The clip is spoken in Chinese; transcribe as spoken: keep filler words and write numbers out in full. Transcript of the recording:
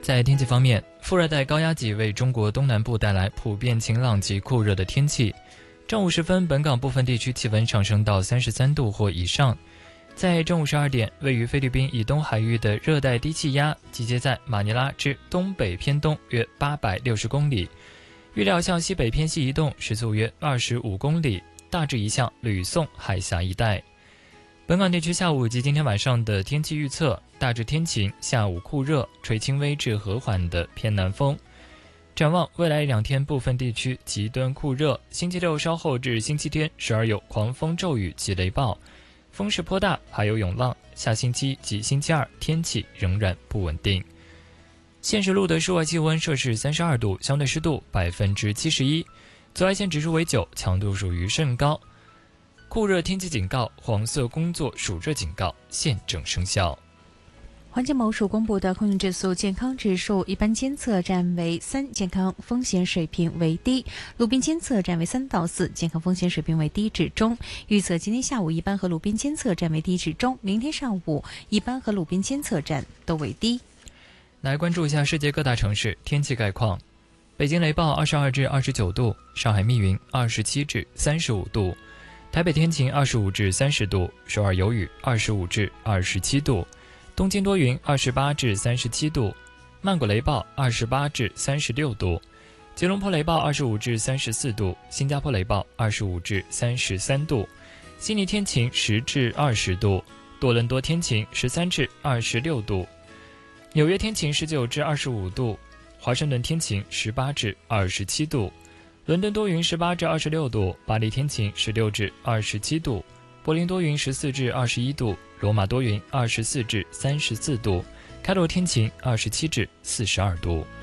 在天气方面，副热带高压脊为中国东南部带来普遍晴朗及酷热的天气。正午时分，本港部分地区气温上升到三十三度或以上。在正午十二点，位于菲律宾以东海域的热带低气压集结在马尼拉至东北偏东约八百六十公里，预料向西北偏西移动，时速约二十五公里，大致移向吕宋海峡一带。本港地区下午及今天晚上的天气预测：大致天晴，下午酷热，吹轻微至和缓的偏南风。展望未来两天，部分地区极端酷热，星期六稍后至星期天时而有狂风骤雨及雷暴，风势颇大，还有涌浪。下星期及星期二天气仍然不稳定。现时录的室外气温摄氏三十二度，相对湿度百分之七十一，紫外线指数为九，强度属于甚高。酷热天气警告、黄色工作暑热警告现正生效。 环境某署公布的空气质素健康指数，一般监测站为三，健康风险水平为低；路边监测站为三到四，健康风险水平为低至中。预测今天下午一般和路边监测站为低至中，明天上午一般和路边监测站都为低。 来关注一下世界各大城市天气概况。北京雷暴二十二至二十九度，上海密云二十七至三十五度，台北天晴二十五至三十度，首尔有雨二十五至二十七度。东京多云二十八至三十七度，曼谷雷暴二十八至三十六度，吉隆坡雷暴二十五至三十四度，新加坡雷暴二十五至三十三度，悉尼天晴十至二十度，多伦多天晴十三至二十六度，纽约天晴十九至二十五度，华盛顿天晴十八至二十七度，伦敦多云十八至二十六度，巴黎天晴十六至二十七度，柏林多云十四至二十一度，罗马多云二十四至三十四度，开罗天晴二十七至四十二度。